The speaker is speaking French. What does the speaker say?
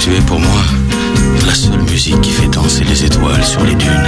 Tu es pour moi la seule musique qui fait danser les étoiles sur les dunes.